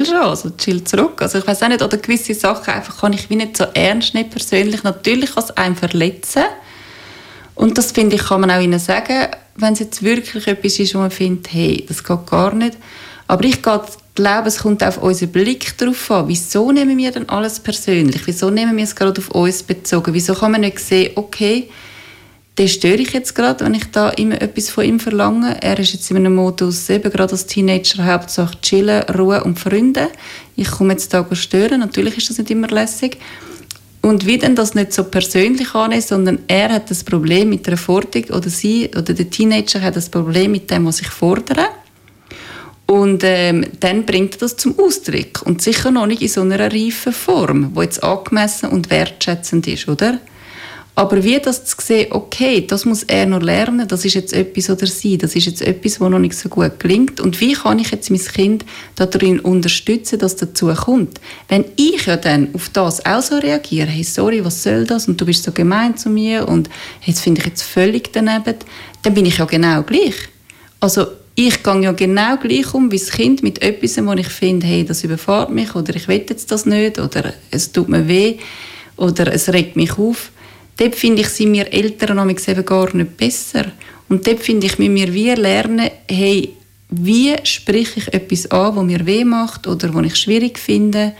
schon, also chill zurück. Also ich weiss auch nicht, oder gewisse Sachen einfach kann ich wie nicht so ernst nehmen persönlich. Natürlich kann es einen verletzen. Und das, finde ich, kann man auch ihnen sagen, wenn es jetzt wirklich etwas ist, wo man findet, hey, das geht gar nicht. Aber ich glaube, es kommt auf unseren Blick darauf an. Wieso nehmen wir denn alles persönlich? Wieso nehmen wir es gerade auf uns bezogen? Wieso kann man nicht sehen, okay, den störe ich jetzt gerade, wenn ich da immer etwas von ihm verlange. Er ist jetzt in einem Modus, eben gerade als Teenager, Hauptsache chillen, Ruhe und Freunde. Ich komme jetzt da stören. Natürlich ist das nicht immer lässig. Und wie denn das nicht so persönlich annehmen, sondern er hat das Problem mit der Forderung, oder sie, oder der Teenager hat das Problem mit dem, was ich fordere. Und dann bringt er das zum Ausdruck. Und sicher noch nicht in so einer reifen Form, die jetzt angemessen und wertschätzend ist, oder? Aber wie das zu sehen, okay, das muss er noch lernen, das ist jetzt etwas oder sie, das ist jetzt etwas, was noch nicht so gut gelingt. Und wie kann ich jetzt mein Kind darin unterstützen, dass dazu kommt? Wenn ich ja dann auf das auch so reagiere, hey, sorry, was soll das? Und du bist so gemein zu mir und hey, das finde ich jetzt völlig daneben, dann bin ich ja genau gleich. Also ich gehe ja genau gleich um wie das Kind mit etwas, wo ich finde, hey, das überfährt mich oder ich will jetzt das nicht oder es tut mir weh oder es regt mich auf. Dort finde ich, sind wir Eltern eben gar nicht besser. Und dort finde ich, müssen wir wie lernen, hey, wie spreche ich etwas an, was mir weh macht oder was ich schwierig finde.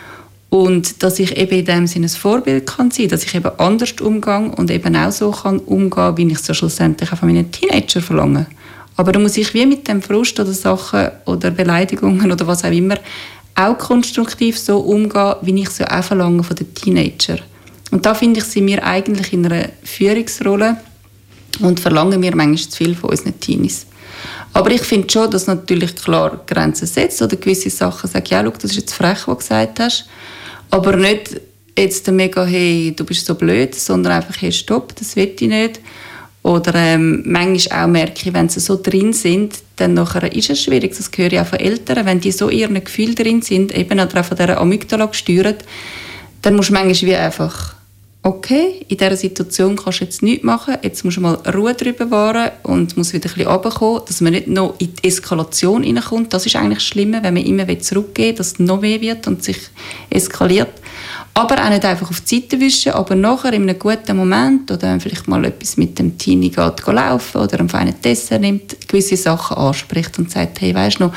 Und dass ich eben in dem Sinne ein Vorbild kann sein, dass ich eben anders umgehe und eben auch so kann umgehen, wie ich es so schlussendlich auch von meinen Teenagern verlange. Aber da muss ich wie mit dem Frust oder Sachen oder Beleidigungen oder was auch immer auch konstruktiv so umgehen, wie ich es ja auch verlange von den Teenagern. Und da finde ich, sind wir eigentlich in einer Führungsrolle und verlangen wir manchmal zu viel von unseren Teenies. Aber ich finde schon, dass natürlich klar Grenzen setzt oder gewisse Sachen sagen, ja, schau, das ist jetzt frech, was du gesagt hast, aber nicht jetzt mega, hey, du bist so blöd, sondern einfach, hey, stopp, das will ich nicht. Oder manchmal auch merke ich, wenn sie so drin sind, dann nachher ist es schwierig, das höre ich auch von Eltern, wenn die so in ihren Gefühlen drin sind, eben auch von dieser Amygdala gesteuert, dann musst du manchmal wie einfach okay, in dieser Situation kannst du jetzt nichts machen, jetzt musst du mal Ruhe drüber wahren und muss wieder ein bisschen runterkommen, dass man nicht noch in die Eskalation hineinkommt. Das ist eigentlich das Schlimme, wenn man immer zurückgehen will, dass es noch mehr wird und sich eskaliert. Aber auch nicht einfach auf die Seite wischen, aber nachher in einem guten Moment oder wenn vielleicht mal etwas mit dem Teenie geht laufen oder einen feinen Dessert nimmt, gewisse Sachen anspricht und sagt, hey, weisst du noch,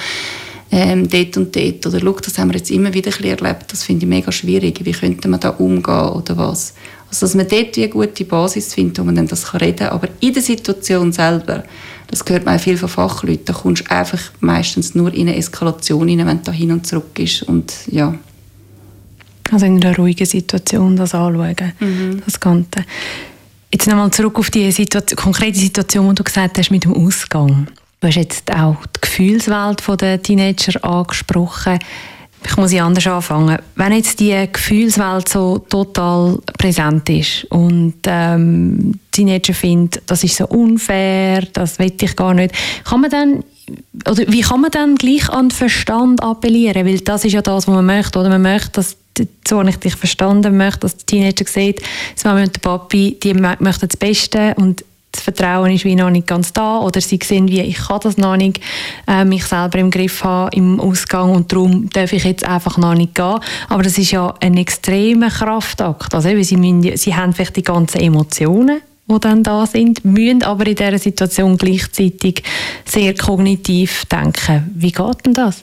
dort und dort, oder schau, das haben wir jetzt immer wieder ein bisschen erlebt, das finde ich mega schwierig, wie könnte man da umgehen oder was. Also, dass man dort eine gute Basis findet, wo man dann das reden kann, aber in der Situation selber, das hört man auch viel von Fachleuten, da kommst du einfach meistens nur in eine Eskalation rein, wenn du da hin und zurück ist und ja. Also in einer ruhigen Situation das anschauen, das Ganze. Jetzt nochmal zurück auf die konkrete Situation, die du gesagt hast mit dem Ausgang. Du hast jetzt auch die Gefühlswelt der Teenager angesprochen. Ich muss anders anfangen. Wenn jetzt die Gefühlswelt so total präsent ist und Teenager finden, das ist so unfair, das will ich gar nicht, wie kann man dann gleich an den Verstand appellieren? Weil das ist ja das, was man möchte. Oder man möchte, dass so habe ich dich verstanden, möchte, dass der Teenager sieht, die Mama und der Papi, die möchten das Beste und das Vertrauen ist wie noch nicht ganz da oder sie sehen, wie ich kann das noch nicht mich selber im Griff haben im Ausgang und darum darf ich jetzt einfach noch nicht gehen. Aber das ist ja ein extremer Kraftakt. Also sie haben vielleicht die ganzen Emotionen, die dann da sind, müssen aber in dieser Situation gleichzeitig sehr kognitiv denken. Wie geht denn das?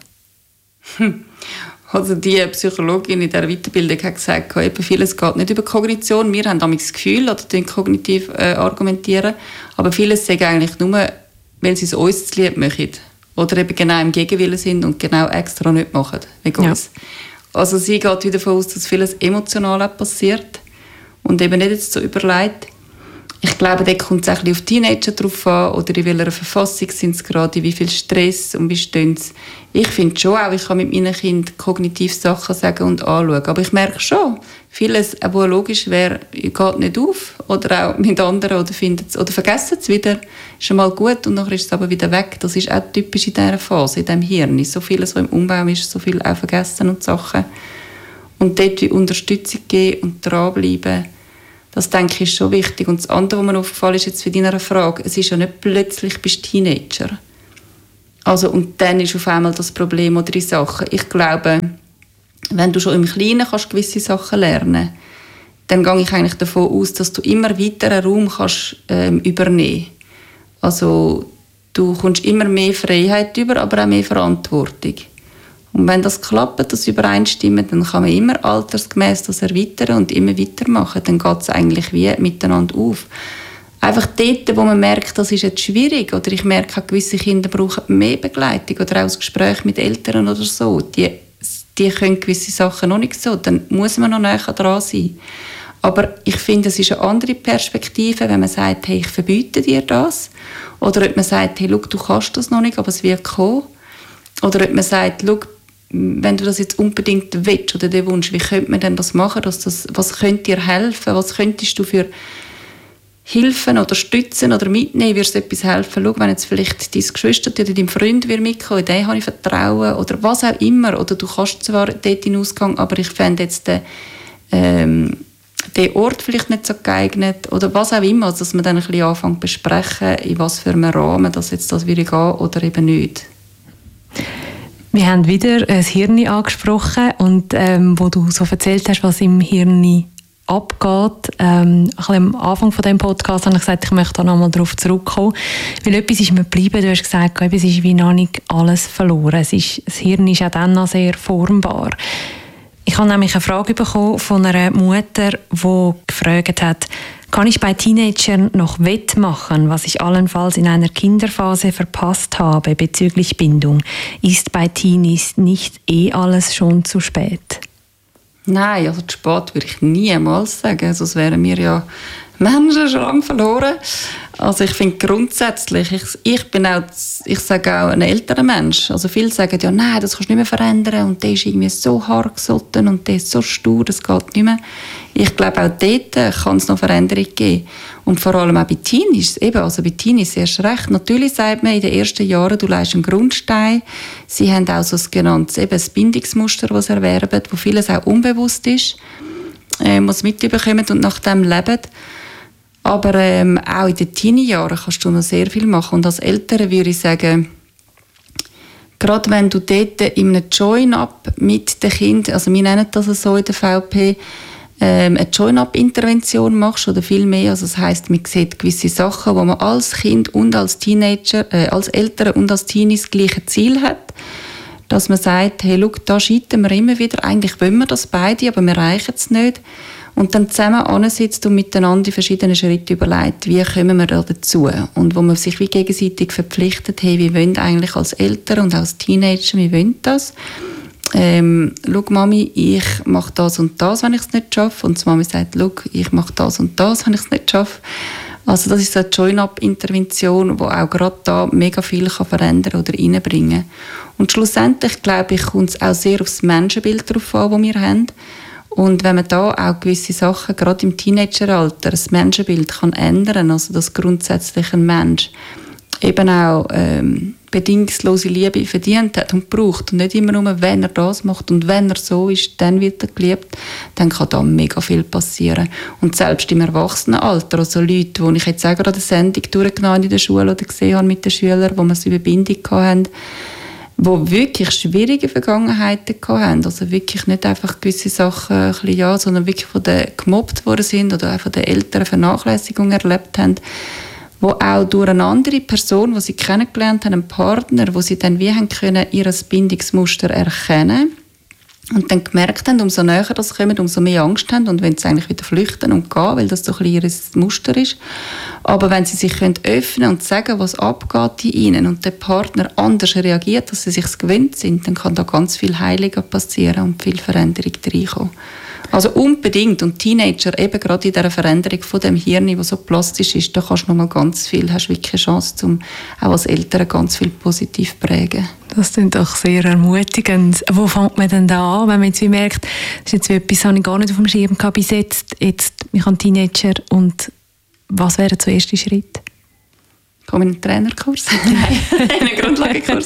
Also die Psychologin in dieser Weiterbildung hat gesagt, eben vieles geht nicht über Kognition. Wir haben damals das Gefühl, oder kognitiv argumentieren, aber vieles sagen eigentlich nur, weil sie es uns zu lieb machen. Oder eben genau im Gegenwillen sind und genau extra nicht machen, wegen uns. Also sie geht wieder davon aus, dass vieles emotional passiert und eben nicht jetzt so überlegt. Ich glaube, da kommt es auch ein bisschen auf Teenager drauf an, oder in welcher Verfassung sind sie gerade, wie viel Stress und wie stehen sie. Ich finde schon auch, ich kann mit meinen Kindern kognitiv Sachen sagen und anschauen. Aber ich merke schon, vieles, was logisch wäre, geht nicht auf. Oder auch mit anderen, oder vergessen es wieder. Ist schon mal gut und nachher ist es aber wieder weg. Das ist auch typisch in dieser Phase, in diesem Hirn. So vieles, was im Umbau ist, so viel auch vergessen und Sachen. Und dort wie Unterstützung geben und dranbleiben. Das, denke ich, ist schon wichtig. Und das andere, was mir aufgefallen ist, jetzt für deine Frage, es ist ja nicht plötzlich bist du Teenager. Also, und dann ist auf einmal das Problem oder die Sache. Ich glaube, wenn du schon im Kleinen kannst gewisse Sachen lernen, dann gehe ich eigentlich davon aus, dass du immer weiter einen Raum kannst, übernehmen. Also du kommst immer mehr Freiheit über, aber auch mehr Verantwortung. Und wenn das klappt, das übereinstimmt, dann kann man immer altersgemäß das erweitern und immer weitermachen. Dann geht es eigentlich wie miteinander auf. Einfach dort, wo man merkt, das ist jetzt schwierig, oder ich merke, gewisse Kinder brauchen mehr Begleitung oder auch das Gespräch mit Eltern oder so, die können gewisse Sachen noch nicht so, dann muss man noch näher dran sein. Aber ich finde, es ist eine andere Perspektive, wenn man sagt, hey, ich verbiete dir das. Oder ob man sagt, hey, schau, du kannst das noch nicht, aber es wird kommen. Oder ob man sagt, schau, wenn du das jetzt unbedingt willst oder den Wunsch, wie könnte man denn das machen? Was könnte dir helfen? Was könntest du für Hilfen oder stützen oder mitnehmen? Wird es etwas helfen? Schau, wenn jetzt vielleicht dein Geschwister oder dein Freund mitkommen, in den habe ich Vertrauen oder was auch immer. Oder du kannst zwar dort in den Ausgang, aber ich fände jetzt den Ort vielleicht nicht so geeignet oder was auch immer, also dass man dann ein bisschen anfängt zu besprechen, in was für einem Rahmen das würde gehen oder eben nicht. Wir haben wieder das Hirn angesprochen und wo du so erzählt hast, was im Hirn abgeht. Ein bisschen am Anfang von diesem Podcast habe ich gesagt, ich möchte da nochmal darauf zurückkommen, weil etwas ist mir geblieben. Du hast gesagt, es ist wie noch nicht alles verloren. Das Hirn ist auch dann noch sehr formbar. Ich habe nämlich eine Frage bekommen von einer Mutter, die gefragt hat, kann ich bei Teenagern noch wettmachen, was ich allenfalls in einer Kinderphase verpasst habe bezüglich Bindung? Ist bei Teenies nicht alles schon zu spät? Nein, also zu spät würde ich niemals sagen. Sonst wären wir ja Menschen schon lange verloren. Also ich finde grundsätzlich, ich sage auch ein älterer Mensch. Also viele sagen ja, nein, das kannst du nicht mehr verändern und der ist irgendwie so hartgesotten und der ist so stur, das geht nicht mehr. Ich glaube, auch dort kann es noch Veränderung geben. Und vor allem auch bei Teenies, also bei Teenies erst recht. Natürlich sagt man in den ersten Jahren, du leistest einen Grundstein. Sie haben auch so ein genanntes Bindungsmuster, das sie erwerben, wo vieles auch unbewusst ist, was sie mitbekommen und nach dem leben. Aber auch in den Teenie-Jahren kannst du noch sehr viel machen. Und als Eltern würde ich sagen, gerade wenn du dort in einem Join-up mit den Kindern, also wir nennen das so in der VP, eine Join-up-Intervention machst oder viel mehr. Also das heisst, man sieht gewisse Sachen, wo man als Kind und als Teenager, als Eltern und als Teenies das gleiche Ziel hat. Dass man sagt, hey, schau, da scheitern wir immer wieder. Eigentlich wollen wir das beide, aber wir erreichen es nicht. Und dann zusammen ansitzt und miteinander die verschiedenen Schritte überlegt, wie kommen wir da dazu? Und wo man sich wie gegenseitig verpflichtet, hey, wir wollen eigentlich als Eltern und als Teenager, wir wollen das. Schau, Mami, ich mache das und das, wenn ich es nicht schaffe. Und die Mami sagt, schau, ich mache das und das, wenn ich es nicht schaffe. Also das ist so eine Join-up-Intervention, die auch gerade da mega viel verändern oder reinbringen kann. Und schlussendlich, glaube ich, kommt es auch sehr auf das Menschenbild drauf an, das wir haben. Und wenn man da auch gewisse Sachen, gerade im Teenageralter, das Menschenbild kann ändern, also dass grundsätzlich ein Mensch eben auch bedingungslose Liebe verdient hat und braucht und nicht immer nur, wenn er das macht und wenn er so ist, dann wird er geliebt, dann kann da mega viel passieren. Und selbst im Erwachsenenalter, also Leute, die ich jetzt auch gerade eine Sendung durchgenommen in der Schule oder gesehen habe mit den Schülern, wo wir es über Bindung hatten, die wirklich schwierige Vergangenheiten hatten. Also wirklich nicht einfach gewisse Sachen, ein bisschen, ja, sondern wirklich von den gemobbt worden sind oder auch von den Eltern Vernachlässigung erlebt haben, wo auch durch eine andere Person, die sie kennengelernt haben, einen Partner, wo sie dann wie haben können, ihr Bindungsmuster erkennen und dann gemerkt haben, umso näher das kommen, umso mehr Angst haben und wollen sie eigentlich wieder flüchten und gehen, weil das doch ein bisschen ihr Muster ist. Aber wenn sie sich öffnen können und sagen, was abgeht in ihnen und der Partner anders reagiert, dass sie sich gewöhnt sind, dann kann da ganz viel Heilung passieren und viel Veränderung reinkommen. Also unbedingt. Und Teenager, eben gerade in dieser Veränderung von dem Hirn, die so plastisch ist, da kannst du noch mal ganz viel, hast wirklich eine Chance, um auch als Eltern ganz viel positiv zu prägen. Das klingt doch sehr ermutigend. Wo fängt man denn da an, wenn man jetzt wie merkt, das ist jetzt etwas, das ich gar nicht auf dem Schirm gehabt bis jetzt, ich habe Teenager und was wäre der erste Schritt? Komme in einen Trainerkurs? Nein, in einen Grundlagenkurs.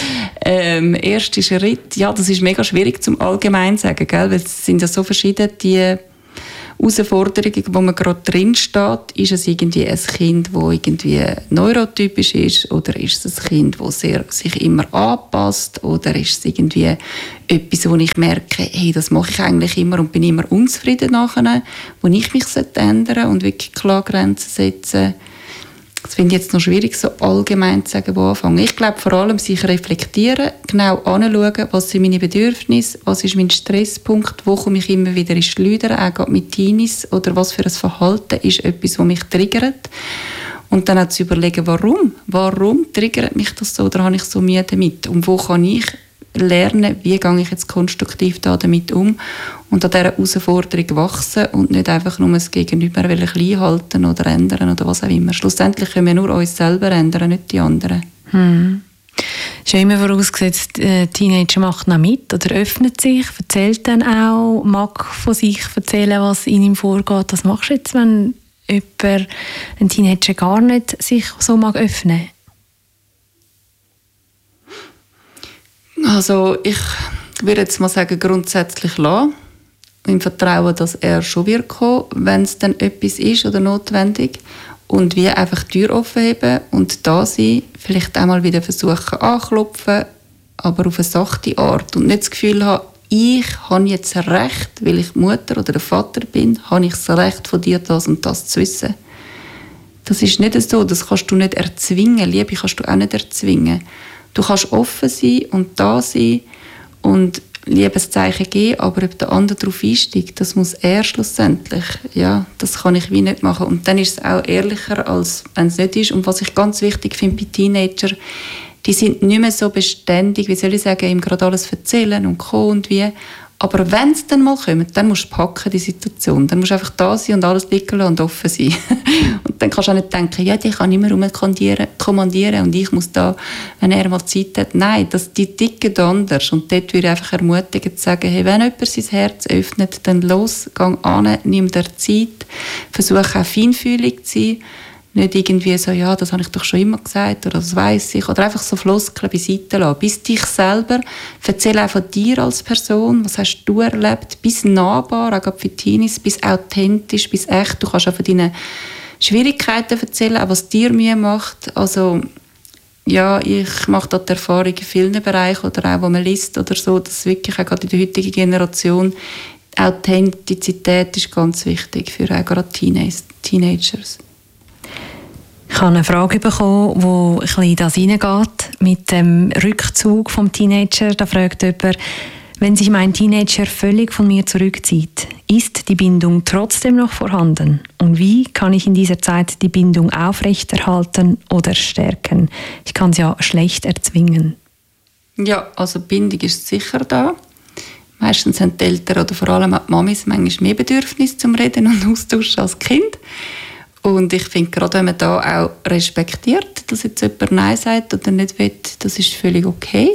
Erster Schritt, ja, das ist mega schwierig zum allgemein sagen, gell? Weil es sind ja so verschiedene, die Herausforderungen, wo man gerade drin steht. Ist es irgendwie ein Kind, das irgendwie neurotypisch ist, oder ist es ein Kind, das sich immer anpasst, oder ist es irgendwie etwas, wo ich merke, hey, das mache ich eigentlich immer und bin immer unzufrieden nachher, wo ich mich ändern sollte und wirklich klar Grenzen setzen. Das finde ich jetzt noch schwierig, so allgemein zu sagen, wo anfangen. Ich glaube, vor allem sich reflektieren, genau anschauen, was sind meine Bedürfnisse, was ist mein Stresspunkt, wo komme ich immer wieder ins Schleudern, auch gerade mit Teenies, oder was für ein Verhalten ist etwas, das mich triggert. Und dann auch zu überlegen, warum triggert mich das so, oder habe ich so Mühe damit? Und wo kann ich lernen, wie gehe ich jetzt konstruktiv damit um und an dieser Herausforderung wachsen und nicht einfach nur das Gegenüber klein halten oder ändern oder was auch immer. Schlussendlich können wir nur uns selber ändern, nicht die anderen. Ist ja immer vorausgesetzt, Teenager macht noch mit oder öffnet sich, erzählt dann auch, mag von sich erzählen, was in ihm vorgeht. Was machst du jetzt, wenn ein Teenager gar nicht sich so mag öffnen? Also ich würde jetzt mal sagen, grundsätzlich lassen. Im Vertrauen, dass er schon wird kommen, wenn es dann etwas ist oder notwendig. Und wie einfach die Tür offen haben und da sein. Vielleicht auch mal wieder versuchen anklopfen, aber auf eine sachte Art. Und nicht das Gefühl haben, ich habe jetzt Recht, weil ich Mutter oder der Vater bin, habe ich das Recht von dir, das und das zu wissen. Das ist nicht so, das kannst du nicht erzwingen. Liebe kannst du auch nicht erzwingen. Du kannst offen sein und da sein und Liebeszeichen geben, aber ob der andere darauf einsteigt, das muss er schlussendlich. Ja, das kann ich wie nicht machen. Und dann ist es auch ehrlicher, als wenn es nicht ist. Und was ich ganz wichtig finde bei Teenagern, die sind nicht mehr so beständig, wie soll ich sagen, ihm gerade alles erzählen und co und wie. Aber wenn es dann mal kommt, dann musst du packen, die Situation. Dann musst du einfach da sein und alles liegen lassen und offen sein. Und dann kannst du auch nicht denken, ja, die kann immer kommandieren und ich muss da, wenn er mal Zeit hat. Nein, die ticken anders. Und dort würde ich einfach ermutigen, zu sagen, hey, wenn jemand sein Herz öffnet, dann los, geh an, nimm dir Zeit, versuche auch feinfühlig zu sein. Nicht irgendwie so, ja, das habe ich doch schon immer gesagt oder das weiss ich. Oder einfach so Floskeln beiseite lassen. Bis dich selber. Erzähl auch von dir als Person. Was hast du erlebt? Bis nahbar, auch für Teenies. Bis authentisch, bis echt. Du kannst auch von deinen Schwierigkeiten erzählen, auch was dir Mühe macht. Also, ja, ich mache da die Erfahrung in vielen Bereichen oder auch, wo man liest oder so, dass wirklich auch gerade in der heutigen Generation Authentizität ist ganz wichtig für auch gerade Teenagers. Ich habe eine Frage bekommen, die ein bisschen in das hineingeht, mit dem Rückzug vom Teenager. Da fragt jemand, wenn sich mein Teenager völlig von mir zurückzieht, ist die Bindung trotzdem noch vorhanden? Und wie kann ich in dieser Zeit die Bindung aufrechterhalten oder stärken? Ich kann es ja schlecht erzwingen. Ja, also Bindung ist sicher da. Meistens haben die Eltern oder vor allem auch die Mamis manchmal mehr Bedürfnisse zum Reden und Austauschen als Kind. Und ich finde, gerade wenn man da auch respektiert, dass jetzt jemand Nein sagt oder nicht will, das ist völlig okay.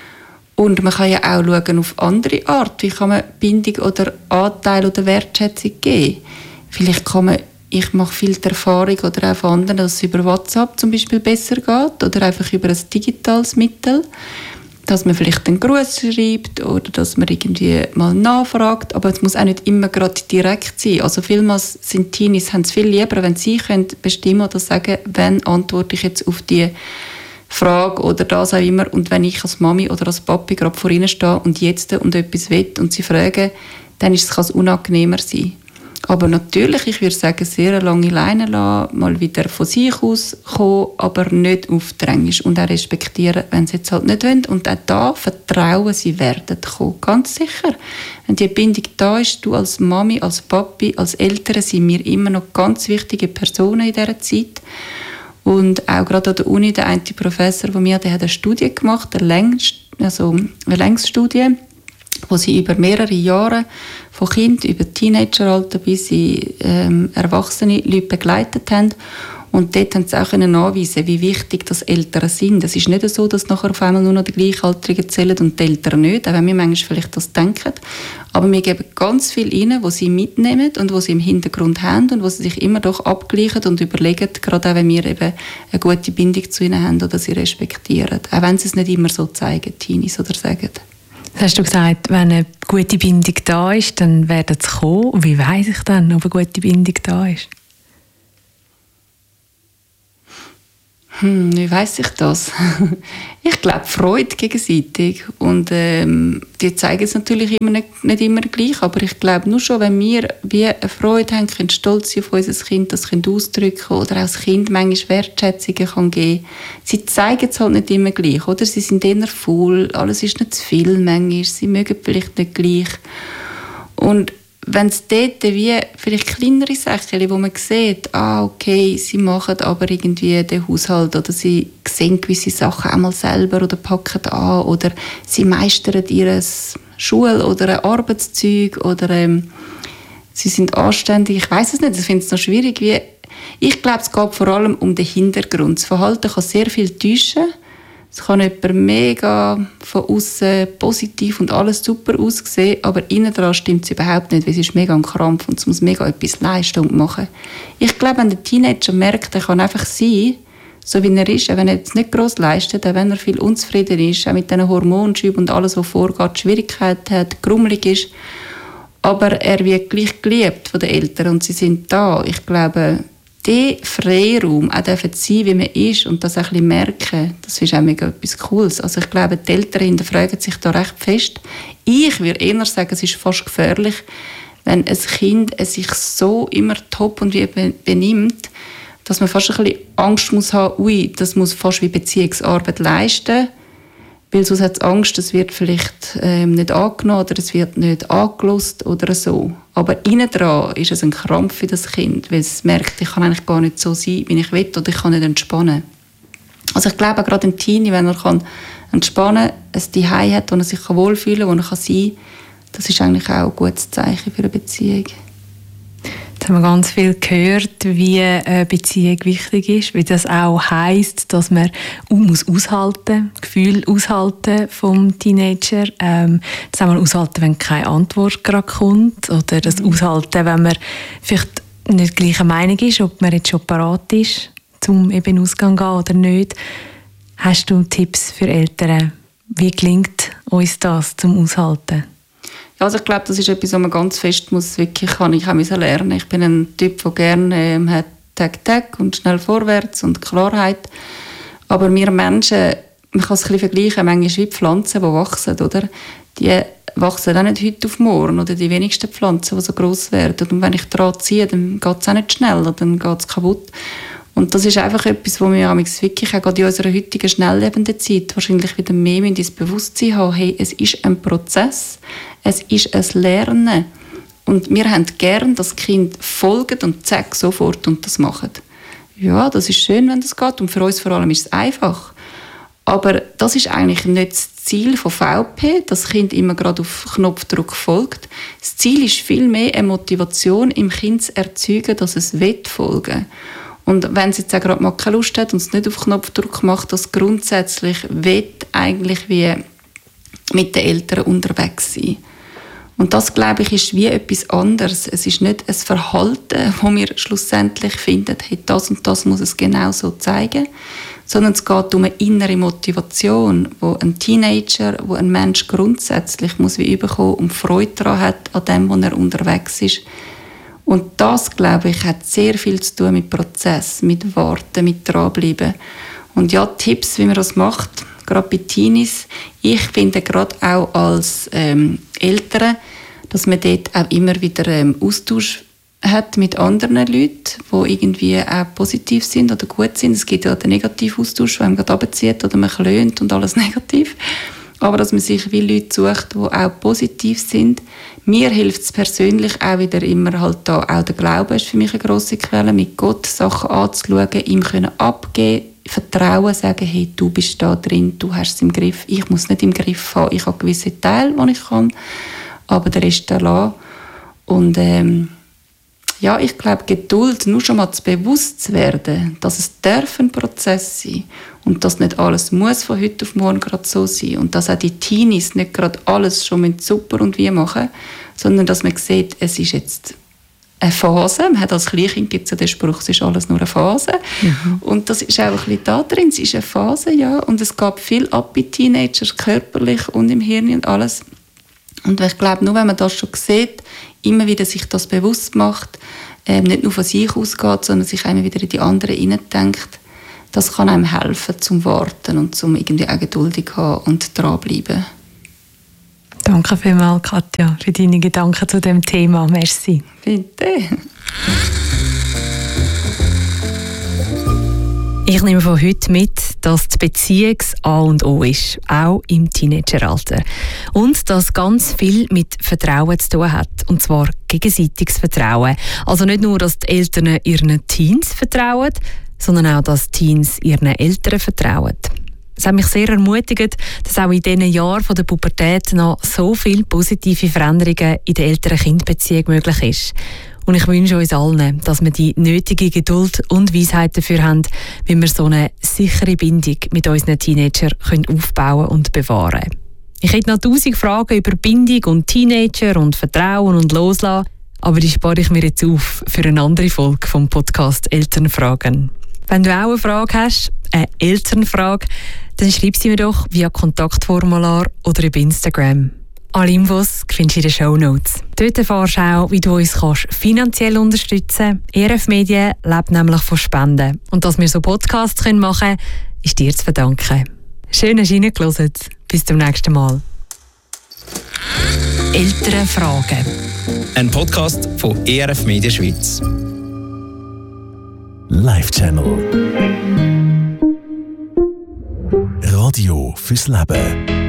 Und man kann ja auch schauen auf andere Art. Wie kann man Bindung oder Anteil oder Wertschätzung geben? Vielleicht kann man, ich mache viel die Erfahrung oder auch von anderen, dass es über WhatsApp zum Beispiel besser geht oder einfach über ein digitales Mittel. Dass man vielleicht einen Gruß schreibt oder dass man irgendwie mal nachfragt. Aber es muss auch nicht immer gerade direkt sein. Also vielmals sind Teenies, haben es viel lieber, wenn sie können bestimmen oder sagen, wann antworte ich jetzt auf die Frage oder das auch immer. Und wenn ich als Mami oder als Papi gerade vor ihnen stehe und jetzt und etwas will und sie fragen, dann kann es unangenehmer sein. Aber natürlich, ich würde sagen, sehr eine lange Leine lassen, mal wieder von sich aus kommen, aber nicht aufdrängen und auch respektieren, wenn sie jetzt halt nicht wollen. Und auch da vertrauen, sie werden kommen, ganz sicher. Wenn die Bindung da ist, du als Mami, als Papi, als Eltern sind wir immer noch ganz wichtige Personen in dieser Zeit. Und auch gerade an der Uni, der eine Professor von mir, der hat eine Studie gemacht, eine Längsstudie, wo sie über mehrere Jahre von Kind über Teenageralter bis in erwachsene Leute begleitet haben. Und dort haben sie auch nachweisen, wie wichtig das Eltern sind. Es ist nicht so, dass nachher auf einmal nur noch die Gleichaltrigen zählen und die Eltern nicht, auch wenn wir manchmal vielleicht das denken. Aber wir geben ganz viel ihnen, was sie mitnehmen und was sie im Hintergrund haben und was sie sich immer doch abgleichen und überlegen, gerade auch wenn wir eben eine gute Bindung zu ihnen haben oder sie respektieren. Auch wenn sie es nicht immer so zeigen, Teenies oder sagen. Das hast du gesagt, wenn eine gute Bindung da ist, dann werden sie kommen. Wie weiss ich dann, ob eine gute Bindung da ist? Wie weiss ich das? Ich glaube, Freude gegenseitig. Und die zeigen es natürlich nicht immer gleich, aber ich glaube nur schon, wenn wir wie eine Freude haben, können stolz sein auf unser Kind, das Kind ausdrücken oder auch das Kind manchmal Wertschätzungen kann geben. Sie zeigen es halt nicht immer gleich, oder? Sie sind eher faul, alles ist nicht zu viel manchmal, sie mögen vielleicht nicht gleich. Und wenn es dort wie vielleicht kleinere Sachen, wo man sieht, okay, sie machen aber irgendwie den Haushalt oder sie sehen gewisse Sachen einmal selber oder packen an oder sie meistern ihr Schul- oder Arbeitszeug oder sie sind anständig. Ich weiß es nicht, ich finde es noch schwierig. Ich glaube, es geht vor allem um den Hintergrund. Das Verhalten kann sehr viel täuschen. Es kann jemand mega von außen positiv und alles super aussehen, aber innen dran stimmt es überhaupt nicht, weil es ist mega ein Krampf und es muss mega etwas leisten und machen. Ich glaube, wenn der Teenager merkt, er kann einfach sein, so wie er ist, wenn er jetzt nicht gross leistet, auch wenn er viel unzufrieden ist, auch mit diesen Hormonschüben und alles, was vorgeht, Schwierigkeiten hat, grummelig ist, aber er wird gleich geliebt von den Eltern und sie sind da. Ich glaube, der Freiraum auch dürfen sein, wie man ist und das auch ein bisschen merken, das ist auch mega etwas Cooles. Also ich glaube, die Eltern hinterfragen sich da recht fest. Ich würde eher sagen, es ist fast gefährlich, wenn ein Kind sich so immer top und wie benimmt, dass man fast ein bisschen Angst muss haben, das muss fast wie Beziehungsarbeit leisten, weil sonst hat es Angst, es wird vielleicht nicht angenommen oder es wird nicht angelost oder so. Aber innen dran ist es ein Krampf für das Kind, weil es merkt, ich kann eigentlich gar nicht so sein, wie ich will oder ich kann nicht entspannen. Also ich glaube, gerade ein Teenie, wenn er kann entspannen kann, ein Zuhause hat, wo er sich wohlfühlen kann, wo er sein kann, das ist eigentlich auch ein gutes Zeichen für eine Beziehung. Jetzt haben wir ganz viel gehört, wie eine Beziehung wichtig ist, wie das auch heisst, dass man muss aushalten, Gefühl aushalten vom Teenager, das auch aushalten, wenn keine Antwort gerade kommt oder das aushalten, wenn man vielleicht nicht gleicher Meinung ist, ob man jetzt schon parat ist, zum eben Ausgang gehen oder nicht. Hast du Tipps für Eltern? Wie gelingt uns das zum Aushalten? Also ich glaube, das ist etwas, was man ganz fest kann ich auch lernen. Ich bin ein Typ, der gerne hat Tag und schnell vorwärts und Klarheit. Aber wir Menschen, man kann es ein bisschen vergleichen, manchmal wie Pflanzen, die wachsen, oder? Die wachsen auch nicht heute auf morgen, oder die wenigsten Pflanzen, die so gross werden. Und wenn ich daran ziehe, dann geht es auch nicht schneller, dann geht es kaputt. Und das ist einfach etwas, wo wir wirklich auch in unserer heutigen schnelllebenden Zeit wahrscheinlich wieder mehr ins Bewusstsein haben, hey, es ist ein Prozess, es ist ein Lernen. Und wir haben gern, dass Kind folgen und zack, sofort und das machen. Ja, das ist schön, wenn das geht und für uns vor allem ist es einfach. Aber das ist eigentlich nicht das Ziel von VP, dass das Kind immer gerade auf Knopfdruck folgt. Das Ziel ist vielmehr eine Motivation im Kind zu erzeugen, dass es folgen will. Und wenn es jetzt auch gerade mal keine Lust hat und es nicht auf Knopfdruck macht, dass grundsätzlich eigentlich wie mit den Eltern unterwegs sein. Und das, glaube ich, ist wie etwas anderes. Es ist nicht ein Verhalten, das wir schlussendlich finden, hey, das und das muss es genau so zeigen, sondern es geht um eine innere Motivation, wo ein Teenager, wo ein Mensch grundsätzlich muss wie bekommen und Freude daran hat, an dem, wo er unterwegs ist. Und das, glaube ich, hat sehr viel zu tun mit Prozess, mit Warten, mit dranbleiben. Und ja, Tipps, wie man das macht, gerade bei Teenies. Ich finde gerade auch als Eltern, dass man dort auch immer wieder Austausch hat mit anderen Leuten, die irgendwie auch positiv sind oder gut sind. Es gibt ja den negativen Austausch, wenn man gerade runterzieht oder man klönt und alles negativ. Aber dass man sich wie Leute sucht, die auch positiv sind. Mir hilft es persönlich auch wieder immer halt da, auch der Glaube ist für mich eine grosse Quelle, mit Gott Sachen anzuschauen, ihm können abgeben, vertrauen, sagen, hey, du bist da drin, du hast es im Griff, ich muss nicht im Griff haben, ich habe gewisse Teile, die ich kann, aber der Rest lassen. Und ja, ich glaube, Geduld, nur schon mal zu bewusst zu werden, dass es ein Prozess sein und dass nicht alles muss von heute auf morgen gerade so sein und dass auch die Teenies nicht gerade alles schon super und wie machen, sondern dass man sieht, es ist jetzt eine Phase. Man hat als Kleinkind gibt es ja den Spruch, es ist alles nur eine Phase. Und das ist auch ein bisschen da drin, es ist eine Phase, ja. Und es gab viel ab bei Teenagers, körperlich und im Hirn und alles. Und ich glaube, nur wenn man das schon sieht, immer wieder sich das bewusst macht, nicht nur von sich ausgeht, sondern sich immer wieder in die anderen hineindenkt, das kann einem helfen, zum Warten und zum irgendwie auch geduldig haben und dranbleiben. Danke vielmals, Katja, für deine Gedanken zu dem Thema. Merci. Bitte. Ich nehme von heute mit, dass die Beziehung das A und O ist, auch im Teenageralter. Und dass ganz viel mit Vertrauen zu tun hat. Und zwar gegenseitiges Vertrauen. Also nicht nur, dass die Eltern ihren Teens vertrauen, sondern auch, dass Teens ihren Eltern vertrauen. Es hat mich sehr ermutigt, dass auch in diesen Jahren der Pubertät noch so viele positive Veränderungen in der Eltern-Kind-Beziehung möglich ist. Und ich wünsche uns allen, dass wir die nötige Geduld und Weisheit dafür haben, wie wir so eine sichere Bindung mit unseren Teenagern aufbauen und bewahren können. Ich hätte noch 1000 Fragen über Bindung und Teenager und Vertrauen und Loslassen, aber die spare ich mir jetzt auf für eine andere Folge vom Podcast Elternfragen. Wenn du auch eine Frage hast, eine Elternfrage, dann schreib sie mir doch via Kontaktformular oder über Instagram. Alle Infos findest du in den Shownotes. Dort erfährst du auch, wie du uns finanziell unterstützen kannst. ERF Medien lebt nämlich von Spenden. Und dass wir so Podcasts machen können, ist dir zu verdanken. Schön, dass du reingehört hast. Bis zum nächsten Mal. Elternfragen. Ein Podcast von ERF Media Schweiz. Live Channel. Radio fürs Leben.